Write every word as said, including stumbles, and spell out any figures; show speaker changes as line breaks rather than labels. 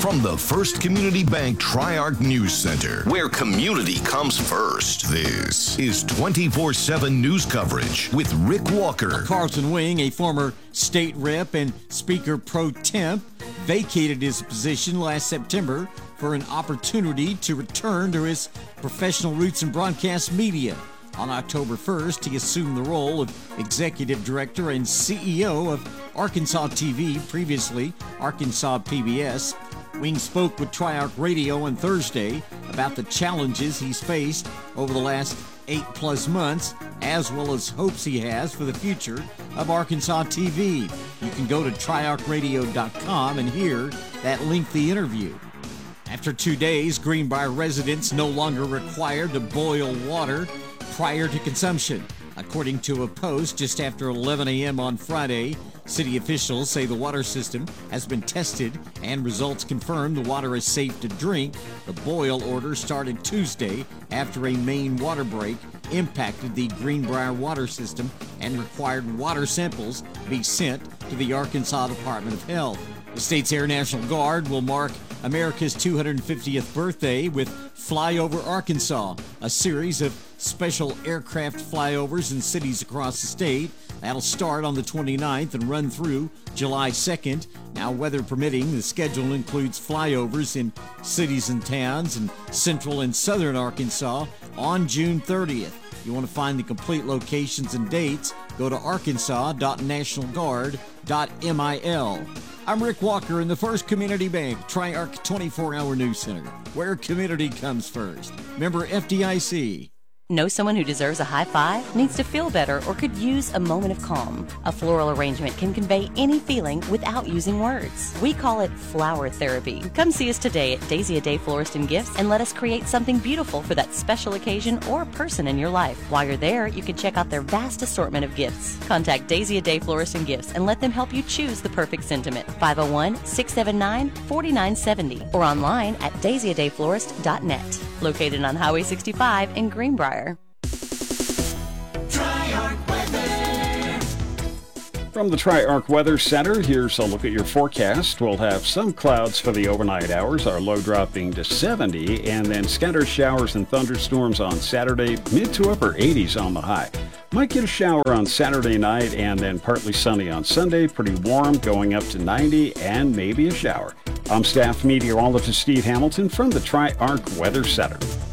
From the First Community Bank Tri-Arc News Center, where community comes first, this is twenty-four seven news coverage with Rick Walker.
Carlton Wing, a former state rep and speaker pro temp, vacated his position last September for an opportunity to return to his professional roots in broadcast media. On October first, he assumed the role of executive director and C E O of Arkansas T V, previously Arkansas P B S. Wing spoke with Tri-Arc Radio on Thursday about the challenges he's faced over the last eight-plus months, as well as hopes he has for the future of Arkansas T V. You can go to tri arc radio dot com and hear that lengthy interview. After two days, Greenbrier residents no longer required to boil water prior to consumption. According to a post just after eleven a.m. on Friday, city officials say the water system has been tested and results confirm the water is safe to drink. The boil order started Tuesday after a main water break impacted the Greenbrier water system and required water samples be sent to the Arkansas Department of Health. The state's Air National Guard will mark America's two hundred fiftieth birthday with Flyover Arkansas, a series of special aircraft flyovers in cities across the state. That'll start on the twenty-ninth and run through July second. Now, weather permitting, the schedule includes flyovers in cities and towns in central and southern Arkansas on June thirtieth. If you want to find the complete locations and dates, go to arkansas dot national guard dot mil. I'm Rick Walker in the First Community Bank Tri-Arc twenty-four hour News Center, where community comes first. Member F D I C.
Know someone who deserves a high five, needs to feel better, or could use a moment of calm? A floral arrangement can convey any feeling without using words. We call it flower therapy. Come see us today at Daisy a Day Florist and Gifts and let us create something beautiful for that special occasion or person in your life. While you're there, you can check out their vast assortment of gifts. Contact Daisy a Day Florist and Gifts and let them help you choose the perfect sentiment. five oh one, six seven nine, four nine seven oh or online at daisy a day florist dot net. Located on Highway sixty-five in Greenbrier.
From the Tri-Arc Weather Center, here's a look at your forecast. We'll have some clouds for the overnight hours, our low dropping to seventy, and then scattered showers and thunderstorms on Saturday, mid to upper eighties on the high. Might get a shower on Saturday night and then partly sunny on Sunday, pretty warm, going up to ninety, and maybe a shower. I'm staff meteorologist Steve Hamilton from the Tri-Arc Weather Center.